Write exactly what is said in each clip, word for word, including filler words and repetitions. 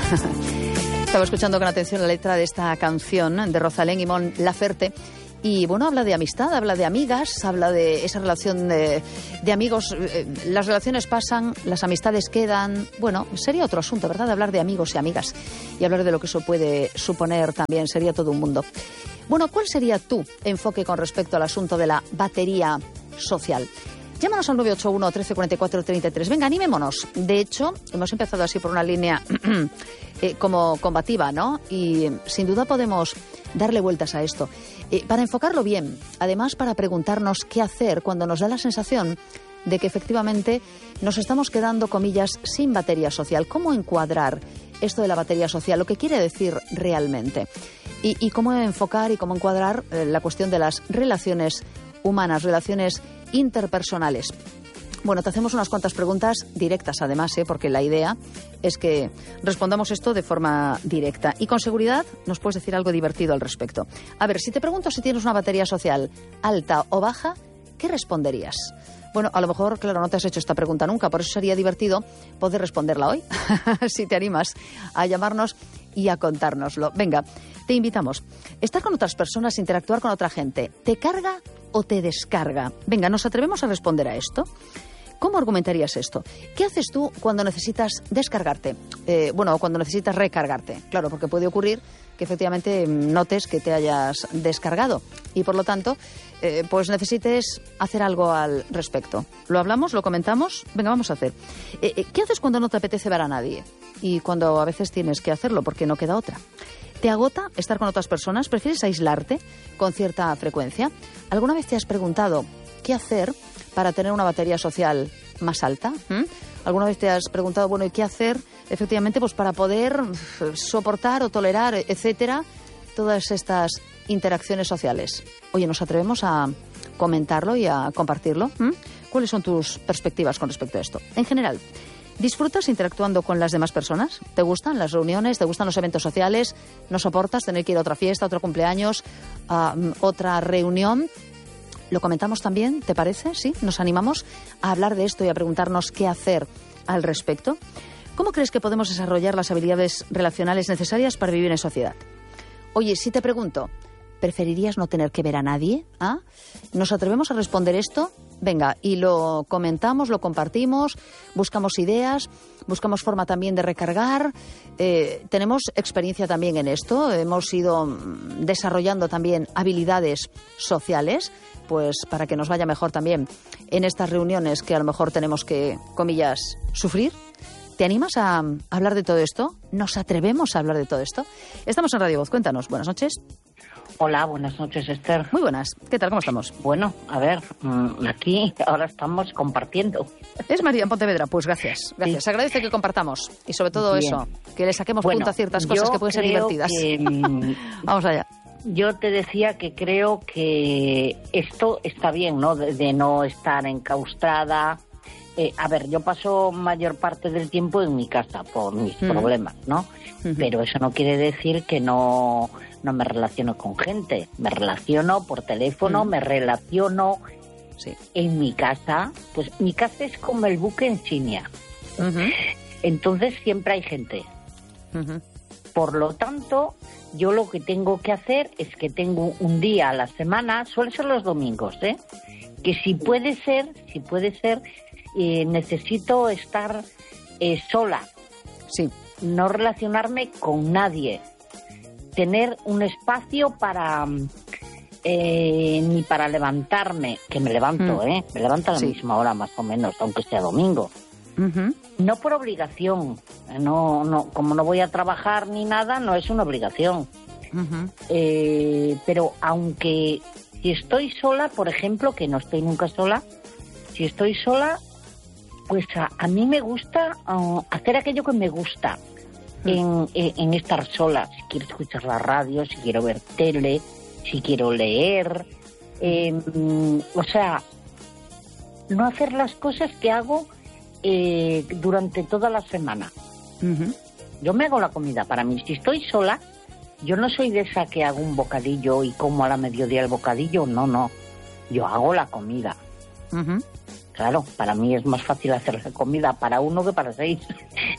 Estaba escuchando con atención la letra de esta canción de Rosalén y Mon Laferte. Y bueno, habla de amistad, habla de amigas, habla de esa relación de, de amigos. Eh, las relaciones pasan, las amistades quedan. Bueno, sería otro asunto, ¿verdad? Hablar de amigos y amigas y hablar de lo que eso puede suponer también, sería todo un mundo. Bueno, ¿cuál sería tu enfoque con respecto al asunto de la batería social? Llámanos al nueve ocho uno, trece cuarenta y cuatro, treinta y tres. Venga, animémonos. De hecho, hemos empezado así por una línea eh, como combativa, ¿no? Y sin duda podemos darle vueltas a esto. Eh, para enfocarlo bien, además para preguntarnos qué hacer cuando nos da la sensación de que efectivamente nos estamos quedando, comillas, sin batería social. ¿Cómo encuadrar esto de la batería social? Lo que quiere decir realmente. Y, y cómo enfocar y cómo encuadrar eh, la cuestión de las relaciones humanas, relaciones interpersonales. Bueno, te hacemos unas cuantas preguntas directas, además, ¿eh? Porque la idea es que respondamos esto de forma directa. Y con seguridad nos puedes decir algo divertido al respecto. A ver, si te pregunto si tienes una batería social alta o baja, ¿qué responderías? Bueno, a lo mejor, claro, no te has hecho esta pregunta nunca, por eso sería divertido poder responderla hoy, si te animas a llamarnos y a contárnoslo. Venga, te invitamos. Estar con otras personas, interactuar con otra gente, ¿te carga o te descarga? Venga, ¿nos atrevemos a responder a esto? ¿Cómo argumentarías esto? ¿Qué haces tú cuando necesitas descargarte? Eh, bueno, cuando necesitas recargarte. Claro, porque puede ocurrir que efectivamente notes que te hayas descargado y por lo tanto eh, pues necesites hacer algo al respecto. ¿Lo hablamos? ¿Lo comentamos? Venga, vamos a hacer. Eh, eh, ¿Qué haces cuando no te apetece ver a nadie? Y cuando a veces tienes que hacerlo porque no queda otra. ¿Te agota estar con otras personas? ¿Prefieres aislarte con cierta frecuencia? ¿Alguna vez te has preguntado qué hacer para tener una batería social más alta? ¿Mm? ¿Alguna vez te has preguntado, bueno, ¿y qué hacer efectivamente pues para poder soportar o tolerar, etcétera, todas estas interacciones sociales? Oye, ¿nos atrevemos a comentarlo y a compartirlo? ¿Mm? ¿Cuáles son tus perspectivas con respecto a esto? En general, ¿disfrutas interactuando con las demás personas? ¿Te gustan las reuniones? ¿Te gustan los eventos sociales? ¿No soportas tener que ir a otra fiesta, otro cumpleaños, a otra reunión? ¿Lo comentamos también, te parece? ¿Sí? ¿Nos animamos a hablar de esto y a preguntarnos qué hacer al respecto? ¿Cómo crees que podemos desarrollar las habilidades relacionales necesarias para vivir en sociedad? Oye, si te pregunto, ¿preferirías no tener que ver a nadie? ¿Ah? ¿Nos atrevemos a responder esto? Venga, y lo comentamos, lo compartimos, buscamos ideas, buscamos forma también de recargar. Eh, tenemos experiencia también en esto, hemos ido desarrollando también habilidades sociales, pues para que nos vaya mejor también en estas reuniones que a lo mejor tenemos que, comillas, sufrir. ¿Te animas a hablar de todo esto? ¿Nos atrevemos a hablar de todo esto? Estamos en Radio Voz, cuéntanos. Buenas noches. Hola, buenas noches, Esther. Muy buenas. ¿Qué tal? ¿Cómo estamos? Bueno, a ver, aquí ahora estamos compartiendo. Es María en Pontevedra. Pues gracias. Gracias. Sí. Agradece que compartamos y sobre todo Bien. eso, que le saquemos bueno, punta a ciertas cosas que pueden ser divertidas. Que, Vamos allá. Yo te decía que creo que esto está bien, ¿no? De, de no estar enclaustrada. Eh, a ver, yo paso mayor parte del tiempo en mi casa por mis mm. problemas, ¿no? Mm-hmm. Pero eso no quiere decir que no, no me relaciono con gente. Me relaciono por teléfono, mm. me relaciono sí. en mi casa. Pues mi casa es como el buque insignia. Mm-hmm. Entonces siempre hay gente. Mm-hmm. Por lo tanto, yo lo que tengo que hacer es que tengo un día a la semana, suele ser los domingos, ¿eh? Que si puede ser, si puede ser... Eh, necesito estar eh, sola, sí. no relacionarme con nadie, tener un espacio para eh, ni para levantarme, que me levanto, mm. eh, me levanto a la sí. misma hora más o menos, aunque sea domingo, uh-huh. no por obligación, no, no, como no voy a trabajar ni nada, no es una obligación, uh-huh. eh, pero aunque si estoy sola, por ejemplo, que no estoy nunca sola, si estoy sola pues a, a mí me gusta uh, hacer aquello que me gusta mm. en, en, en estar sola. Si quiero escuchar la radio, si quiero ver tele, si quiero leer. Eh, o sea, no hacer las cosas que hago eh, durante toda la semana. Mm-hmm. Yo me hago la comida para mí. Si estoy sola, yo no soy de esa que hago un bocadillo y como a la mediodía el bocadillo. No, no. Yo hago la comida. Mm-hmm. Claro, para mí es más fácil hacer la comida para uno que para seis.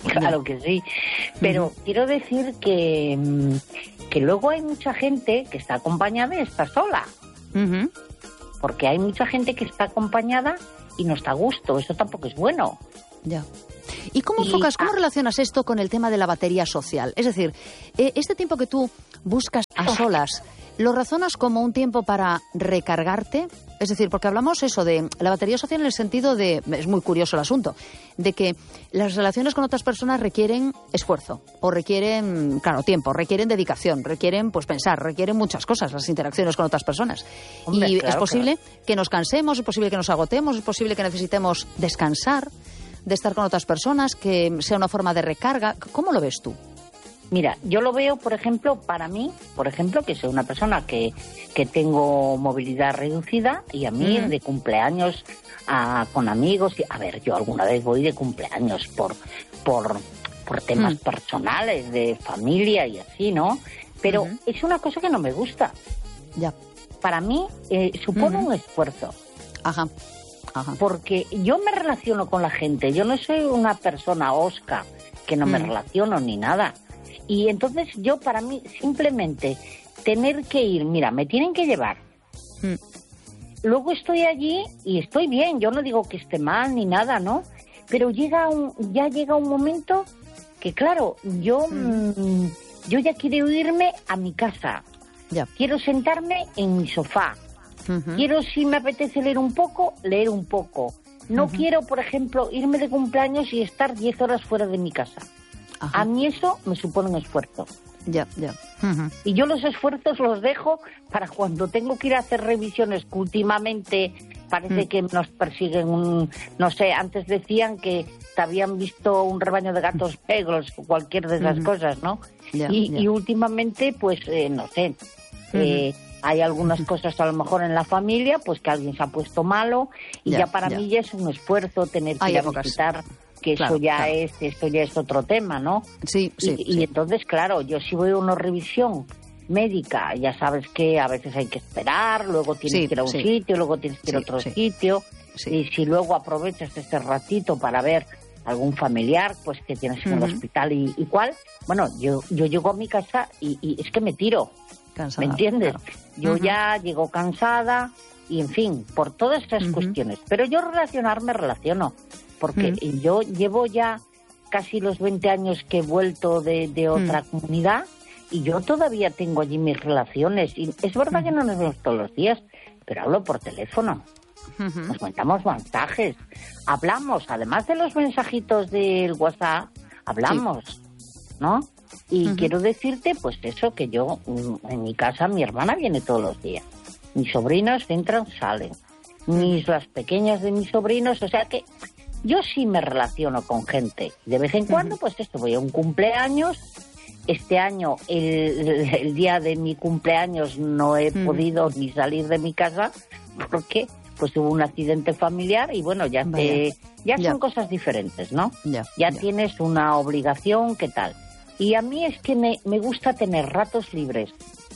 Claro que sí. Pero uh-huh. quiero decir que, que luego hay mucha gente que está acompañada y está sola. Uh-huh. Porque hay mucha gente que está acompañada y no está a gusto. Eso tampoco es bueno. Ya. ¿Y cómo enfocas, y, cómo ah, relacionas esto con el tema de la batería social? Es decir, eh, este tiempo que tú buscas a solas, ¿lo razonas como un tiempo para recargarte? Es decir, porque hablamos eso de la batería social en el sentido de, es muy curioso el asunto, de que las relaciones con otras personas requieren esfuerzo, o requieren, claro, tiempo, requieren dedicación, requieren, pues, pensar, requieren muchas cosas, las interacciones con otras personas. Hombre, y claro, es posible claro. que nos cansemos, es posible que nos agotemos, es posible que necesitemos descansar de estar con otras personas, que sea una forma de recarga. ¿Cómo lo ves tú? Mira, yo lo veo, por ejemplo, para mí, por ejemplo, que soy una persona que, que tengo movilidad reducida y a mí uh-huh. de cumpleaños a, con amigos, y, a ver, yo alguna vez voy de cumpleaños por por, por temas uh-huh. personales, de familia y así, ¿no? Pero uh-huh. es una cosa que no me gusta. Ya. Para mí eh, supone uh-huh. un esfuerzo. Ajá. Ajá. Porque yo me relaciono con la gente, yo no soy una persona osca que no uh-huh. me relaciono ni nada. Y entonces yo, para mí, simplemente tener que ir, mira, me tienen que llevar. Mm. Luego estoy allí y estoy bien, yo no digo que esté mal ni nada, ¿no? Pero llega un, ya llega un momento que, claro, yo, mm. Mm, yo ya quiero irme a mi casa. Ya. Quiero sentarme en mi sofá. Uh-huh. Quiero, si me apetece leer un poco, leer un poco. No uh-huh. quiero, por ejemplo, irme de cumpleaños y estar diez horas fuera de mi casa. Ajá. A mí eso me supone un esfuerzo. Ya, ya. Uh-huh. Y yo los esfuerzos los dejo para cuando tengo que ir a hacer revisiones, que últimamente parece uh-huh. que nos persiguen un... No sé, antes decían que te habían visto un rebaño de gatos negros o cualquier de esas uh-huh. cosas, ¿no? Ya, y, ya. y últimamente, pues, eh, no sé, uh-huh. eh, hay algunas cosas a lo mejor en la familia, pues que alguien se ha puesto malo y ya, ya para ya. mí ya es un esfuerzo tener que hay ir a épocas. visitar... que claro, eso ya claro. es esto ya es otro tema, ¿no? Sí, sí. Y, sí. y entonces, claro, yo si voy a una revisión médica, ya sabes que a veces hay que esperar, luego tienes sí, que ir a un sí. sitio, luego tienes que ir a otro sí. sitio, sí. y si luego aprovechas este ratito para ver algún familiar, pues que tienes en uh-huh. el hospital y, y cuál, bueno, yo yo llego a mi casa y, y es que me tiro, cansada, ¿me entiendes? Claro. Yo uh-huh. ya llego cansada y, en fin, por todas estas uh-huh. cuestiones, pero yo relacionarme relaciono. Porque mm. yo llevo ya casi los veinte años que he vuelto de, de otra mm. comunidad y yo todavía tengo allí mis relaciones. Y es verdad mm. que no nos vemos todos los días, pero hablo por teléfono. Mm-hmm. Nos mandamos mensajes. Hablamos, además de los mensajitos del WhatsApp, hablamos, sí. ¿no? Y mm-hmm. quiero decirte, pues eso, que yo, en mi casa, mi hermana viene todos los días. Mis sobrinos entran, salen. Mis, las pequeñas de mis sobrinos, o sea que... Yo sí me relaciono con gente. De vez en cuando, uh-huh. pues esto, voy a un cumpleaños. Este año, el, el día de mi cumpleaños, no he uh-huh. podido ni salir de mi casa porque pues hubo un accidente familiar y bueno, ya te, ya, ya son cosas diferentes, ¿no? Ya, ya, ya tienes una obligación, ¿qué tal? Y a mí es que me, me gusta tener ratos libres.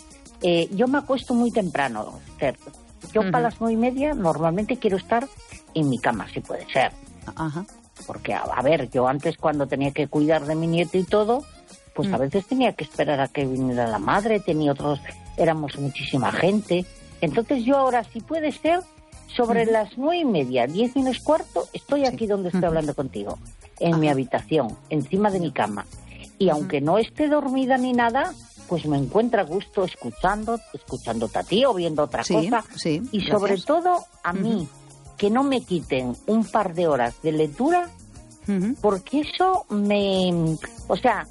Eh, yo me acuesto muy temprano, ¿cierto? Yo uh-huh. para las nueve y media normalmente quiero estar en mi cama, si puede ser. Ajá. Porque, a, a ver, yo antes cuando tenía que cuidar de mi nieto y todo, pues mm. a veces tenía que esperar a que viniera la madre, tenía otros, éramos muchísima gente. Entonces yo ahora, si puede ser, sobre mm. las nueve y media, diez menos cuarto, estoy aquí sí. donde estoy mm. hablando contigo, en Ajá. mi habitación, encima de mi cama. Y mm. aunque no esté dormida ni nada, pues me encuentra a gusto escuchando, escuchándote a ti o viendo otra sí, cosa. Sí, y gracias. Sobre todo a mm-hmm. mí, que no me quiten un par de horas de lectura, uh-huh. porque eso me... O sea,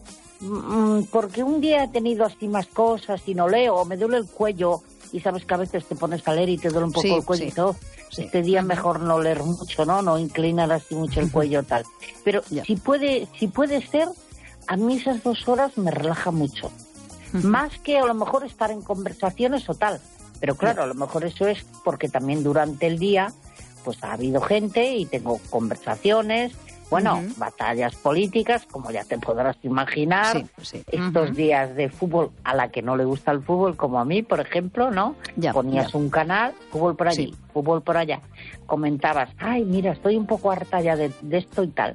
m- porque un día he tenido así más cosas y no leo, o me duele el cuello, y sabes que a veces te pones a leer y te duele un poco sí, el cuello sí. y todo. Sí. Este día uh-huh. mejor no leer mucho, ¿no? No inclinar así mucho el cuello tal. Pero yeah. si puede si puede ser, a mí esas dos horas me relaja mucho. Uh-huh. Más que a lo mejor estar en conversaciones o tal. Pero claro, yeah. a lo mejor eso es porque también durante el día... pues ha habido gente y tengo conversaciones, bueno, uh-huh. batallas políticas, como ya te podrás imaginar, sí, sí. estos uh-huh. días de fútbol, a la que no le gusta el fútbol, como a mí, por ejemplo, ¿no? Ya, Ponías ya. un canal, fútbol por allí, sí. fútbol por allá, comentabas, ay, mira, estoy un poco harta ya de, de esto y tal.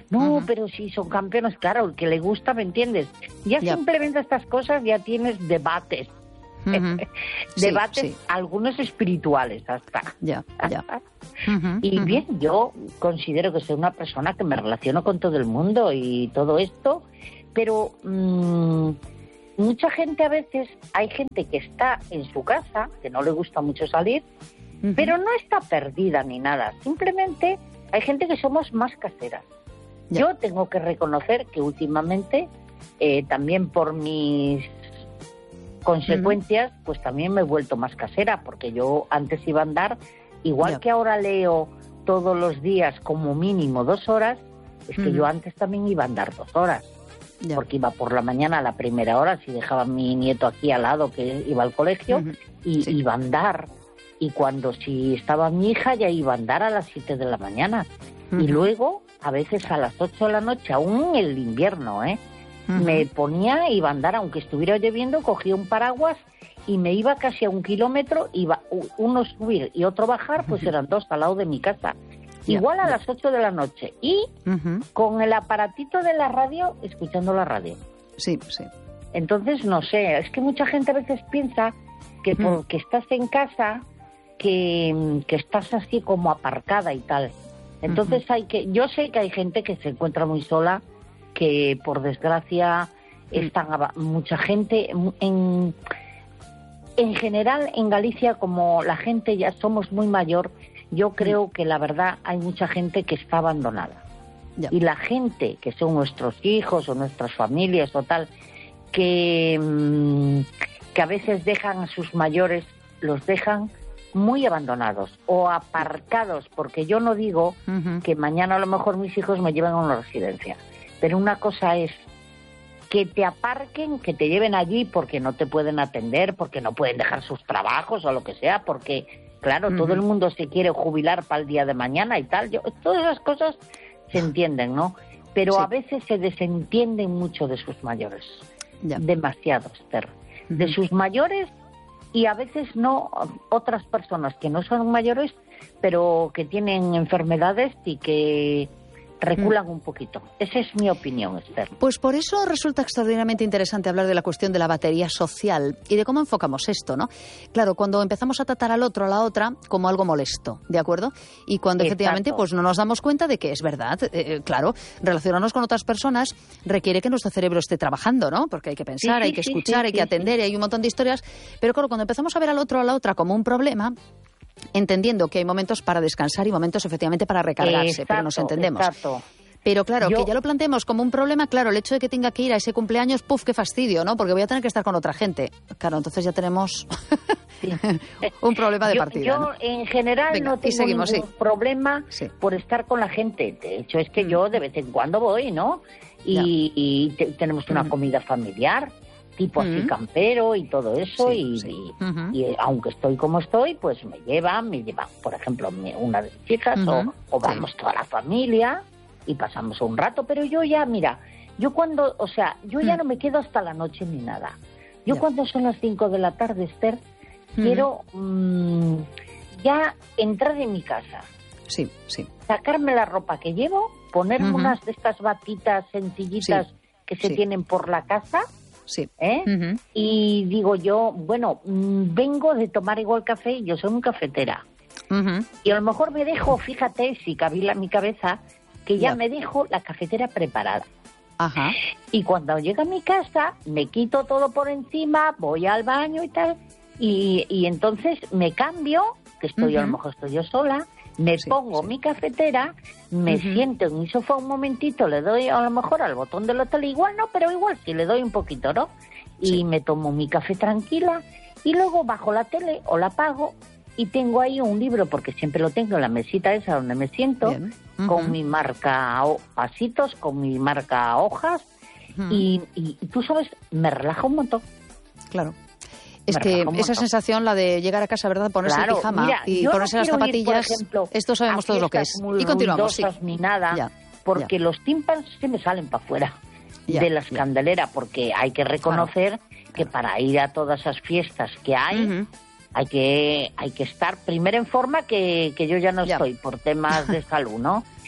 No, uh-huh. pero si son campeones, claro, el que le gusta, ¿me entiendes? Ya yep. simplemente estas cosas ya tienes debates. Uh-huh. debates, sí, sí. algunos espirituales hasta. Ya, ya. Uh-huh, y uh-huh. bien, yo considero que soy una persona que me relaciono con todo el mundo y todo esto, pero mmm, mucha gente a veces, hay gente que está en su casa, que no le gusta mucho salir, uh-huh. pero no está perdida ni nada, simplemente hay gente que somos más caseras. Ya. Yo tengo que reconocer que últimamente, eh, también por mis consecuencias, uh-huh. pues también me he vuelto más casera, porque yo antes iba a andar, igual yeah. que ahora leo todos los días como mínimo dos horas, es que uh-huh. yo antes también iba a andar dos horas, yeah. porque iba por la mañana a la primera hora, si dejaba a mi nieto aquí al lado que iba al colegio, uh-huh. y sí. iba a andar, y cuando si estaba mi hija ya iba a andar a las siete de la mañana, uh-huh. y luego a veces a las ocho de la noche, aún en el invierno, ¿eh? Uh-huh. Me ponía, iba a andar, aunque estuviera lloviendo, cogía un paraguas y me iba casi a un kilómetro, iba uno subir y otro bajar, pues uh-huh. eran dos al lado de mi casa. Yeah. Igual a las ocho de la noche. Y uh-huh. con el aparatito de la radio, escuchando la radio. Sí, sí. Entonces, no sé, es que mucha gente a veces piensa que uh-huh. porque estás en casa, que, que estás así como aparcada y tal. Entonces uh-huh. hay que, yo sé que hay gente que se encuentra muy sola, que por desgracia están mucha gente en en general en Galicia, como la gente ya somos muy mayor, yo creo que la verdad hay mucha gente que está abandonada. Ya. Y la gente que son nuestros hijos o nuestras familias o tal, que que a veces dejan a sus mayores, los dejan muy abandonados o aparcados, porque yo no digo uh-huh. que mañana a lo mejor mis hijos me lleven a una residencia. Pero una cosa es que te aparquen, que te lleven allí porque no te pueden atender, porque no pueden dejar sus trabajos o lo que sea, porque, claro, uh-huh. todo el mundo se quiere jubilar para el día de mañana y tal. Yo, todas esas cosas se entienden, ¿no? Pero sí. a veces se desentienden mucho de sus mayores. Ya. Demasiado, Esther. Uh-huh. De sus mayores y a veces no otras personas que no son mayores, pero que tienen enfermedades y que reculan un poquito. Esa es mi opinión, Esther. Pues por eso resulta extraordinariamente interesante hablar de la cuestión de la batería social y de cómo enfocamos esto, ¿no? Claro, cuando empezamos a tratar al otro, a la otra, como algo molesto, ¿de acuerdo? Y cuando Exacto. efectivamente pues no nos damos cuenta de que es verdad. Eh, claro, relacionarnos con otras personas requiere que nuestro cerebro esté trabajando, ¿no? Porque hay que pensar, sí, sí, hay que escuchar, sí, sí, hay que atender, sí. y hay un montón de historias. Pero claro, cuando empezamos a ver al otro o a la otra como un problema, entendiendo que hay momentos para descansar y momentos efectivamente para recargarse, exacto, pero nos entendemos. Exacto. Pero claro, Yo... que ya lo planteemos como un problema, claro, el hecho de que tenga que ir a ese cumpleaños, puf, qué fastidio, ¿no? Porque voy a tener que estar con otra gente. Claro, entonces ya tenemos sí. un problema de yo, partida. Yo, ¿no? en general, Venga, no tengo seguimos, ningún sí. problema sí. por estar con la gente. De hecho, es que mm. yo de vez en cuando voy, ¿no? Y, y te, tenemos una mm. comida familiar, tipo así mm. campero y todo eso, sí, y, sí. Y, uh-huh. y aunque estoy como estoy, pues me llevan, me llevan, por ejemplo, una de mis hijas, uh-huh. o, o vamos sí. toda la familia y pasamos un rato, pero yo ya, mira, yo cuando, o sea, yo ya mm. no me quedo hasta la noche ni nada. Yo yeah. cuando son las cinco de la tarde, Esther, mm. quiero mmm, ya entrar en mi casa. Sí, sí. Sacarme la ropa que llevo, ponerme uh-huh. unas de estas batitas sencillitas sí. que se sí. tienen por la casa. Sí. ¿Eh? Uh-huh. Y digo yo, bueno, mmm, vengo de tomar igual café, yo soy muy cafetera. Uh-huh. Y a lo mejor me dejo, fíjate, si cabila mi cabeza, que ya yeah. me dejo la cafetera preparada. Ajá. Y cuando llego a mi casa, me quito todo por encima, voy al baño y tal, y, y entonces me cambio, que estoy, uh-huh. a lo mejor estoy yo sola, me sí, pongo sí. mi cafetera, me uh-huh. siento en mi sofá un momentito, le doy a lo mejor al botón de la tele, igual no, pero igual sí le doy un poquito, ¿no? Y sí. me tomo mi café tranquila, y luego bajo la tele o la apago, y tengo ahí un libro, porque siempre lo tengo en la mesita esa donde me siento, uh-huh. con mi marca pasitos, con mi marca hojas, uh-huh. y, y, y tú sabes, me relaja un montón. Claro. Es que esa sensación, la de llegar a casa, ¿verdad? Ponerse claro, el pijama mira, y ponerse no las zapatillas, ir, ejemplo, esto sabemos todos lo que es. Y continuamos, sí. Ni nada, ya, porque ya. los tímpanos se me salen para afuera ya, de la escandalera, ya. porque hay que reconocer claro, que claro. para ir a todas esas fiestas que hay, uh-huh. hay que hay que estar primero en forma, que, que yo ya no ya. estoy por temas de salud, ¿no?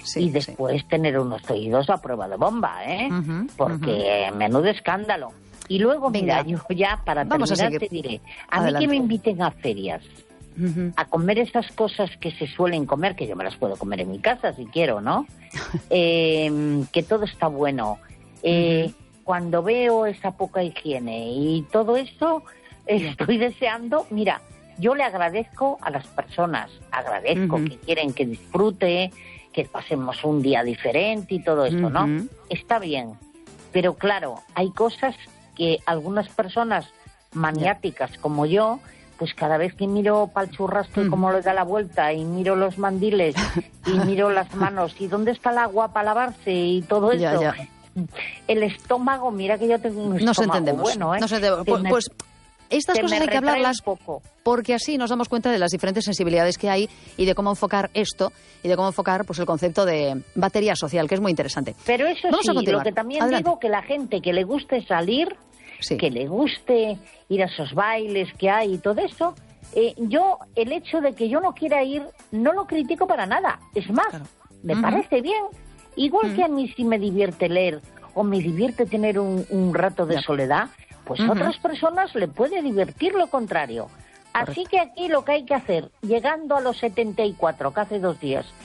sí, y después sí. tener unos oídos a prueba de bomba, ¿eh? Uh-huh, Porque uh-huh. menudo escándalo. Y luego, Venga, mira, yo ya para vamos terminar a te diré, a Adelante. mí que me inviten a ferias, uh-huh. a comer esas cosas que se suelen comer, que yo me las puedo comer en mi casa si quiero, ¿no? eh, que todo está bueno. Eh, uh-huh. Cuando veo esa poca higiene y todo eso, estoy deseando, mira, yo le agradezco a las personas, agradezco uh-huh. que quieren que disfrute, que pasemos un día diferente y todo eso, uh-huh. ¿no? Está bien, pero claro, hay cosas que algunas personas maniáticas yeah. como yo, pues cada vez que miro para el churrasco y uh-huh. cómo le da la vuelta y miro los mandiles y miro las manos y dónde está el agua para lavarse y todo eso... Ya, ya. El estómago, mira que yo tengo un estómago nos entendemos, bueno, ¿eh? Nos entendemos. Pues, me, pues estas cosas hay que hablarlas poco. Porque así nos damos cuenta de las diferentes sensibilidades que hay y de cómo enfocar esto y de cómo enfocar pues el concepto de batería social, que es muy interesante. Pero eso Vamos sí, lo que también Adelante. digo, que la gente que le guste salir, sí. que le guste ir a esos bailes que hay y todo eso, eh, yo, el hecho de que yo no quiera ir, no lo critico para nada. Es más, claro. me uh-huh. parece bien. Igual uh-huh. que a mí sí me divierte leer o me divierte tener un, un rato de yeah. soledad, pues a uh-huh. otras personas le puede divertir lo contrario. Así Correcto. Que aquí lo que hay que hacer, llegando a los setenta y cuatro, que hace dos días,